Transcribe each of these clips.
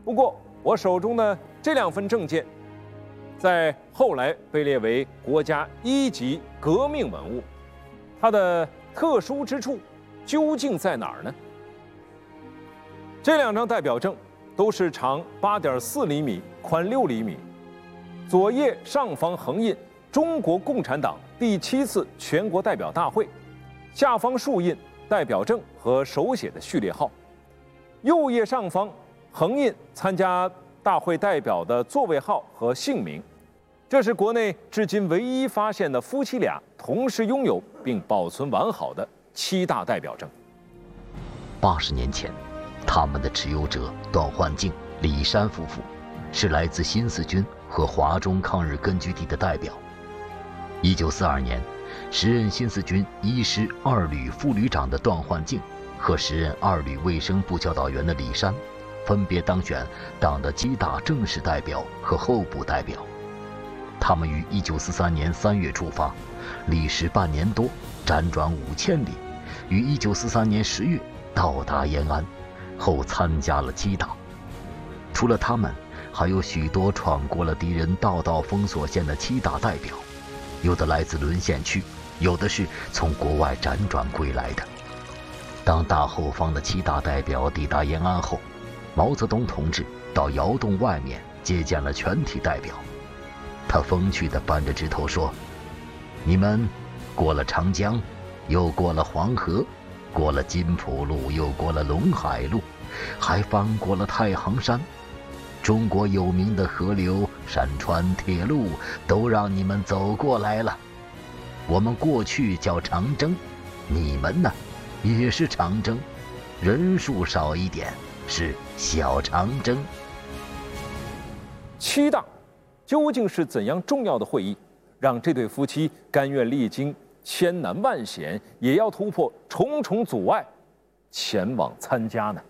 不过我手中的这2份证件，在后来被列为国家1级革命文物，它的特殊之处究竟在哪儿呢？这2张代表证都是长8.4厘米、宽6厘米，左页上方横印“中国共产党第7次全国代表大会”，下方竖印代表证和手写的序列号，右页上方横印参加大会代表的座位号和姓名。这是国内至今唯一发现的夫妻俩同时拥有并保存完好的7大代表证。 80年前，他们的持有者段焕静、李山夫妇是来自新四军和华中抗日根据地的代表。1942年，时任新四军1师2旅副旅长的段焕静和时任2旅卫生部教导员的李山，分别当选党的7大正式代表和候补代表。他们于1943年3月出发，历时半年多，辗转5000里，于1943年10月到达延安，后参加了7大。除了他们，还有许多闯过了敌人道道封锁线的7大代表，有的来自沦陷区，有的是从国外辗转归来的。当大后方的7大代表抵达延安后，毛泽东同志到窑洞外面接见了全体代表。他风趣地扳着指头说：“你们过了长江，又过了黄河，过了金浦路，又过了陇海路，还翻过了太行山。中国有名的河流、山川、铁路都让你们走过来了。我们过去叫长征，你们呢，也是长征，人数少一点，是小长征。” 7大究竟是怎样重要的会议，让这对夫妻甘愿历经千难万险，也要突破重重阻碍，前往参加呢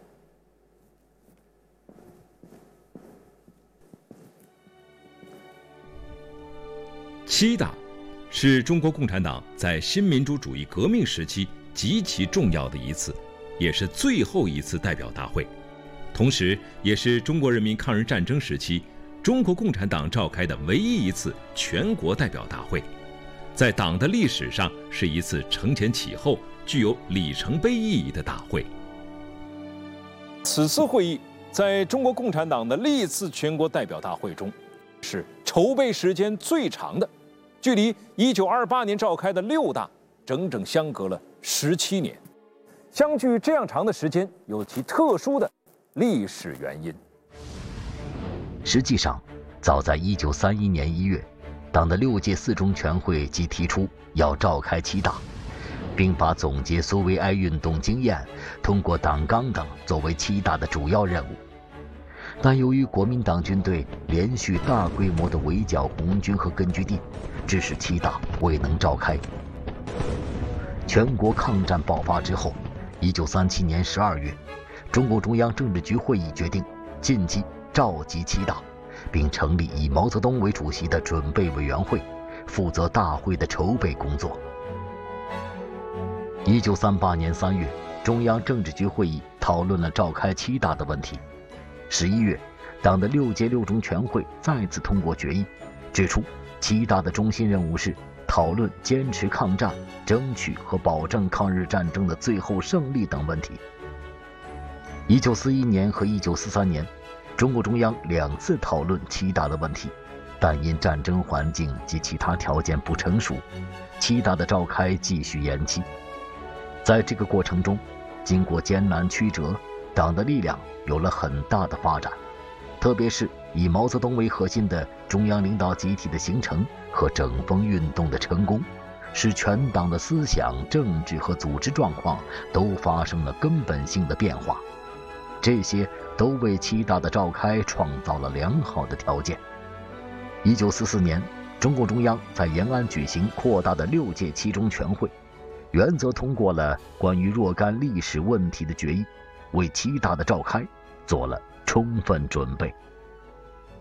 ？7大是中国共产党在新民主主义革命时期极其重要的一次，也是最后一次代表大会，同时也是中国人民抗日战争时期中国共产党召开的唯一一次全国代表大会，在党的历史上是一次承前启后、具有里程碑意义的大会。 此次会议在中国共产党的历次全国代表大会中，是筹备时间最长的，距离1928年召开的6大整整相隔了17年。相距这样长的时间，有其特殊的历史原因。 实际上，早在1931年1月，党的6届4中全会即提出要召开7大，并把总结苏维埃运动经验通过党纲等作为7大的主要任务。但由于国民党军队连续大规模的围剿红军和根据地，致使7大未能召开。全国抗战爆发之后，1937年12月，中共中央政治局会议决定近期召集7大，并成立以毛泽东为主席的准备委员会，负责大会的筹备工作。1938年3月，中央政治局会议讨论了召开7大的问题。11月，党的6届6中全会再次通过决议，指出7大的中心任务是讨论坚持抗战、争取和保证抗日战争的最后胜利等问题。1941年和1943年，中共中央2次讨论7大的问题，但因战争环境及其他条件不成熟，7大的召开继续延期。在这个过程中，经过艰难曲折，党的力量有了很大的发展，特别是以毛泽东为核心的中央领导集体的形成和整风运动的成功，使全党的思想、政治和组织状况都发生了根本性的变化。这些都为7大的召开创造了良好的条件。1944年，中共中央在延安举行扩大的6届7中全会，原则通过了关于若干历史问题的决议，为7大的召开做了充分准备。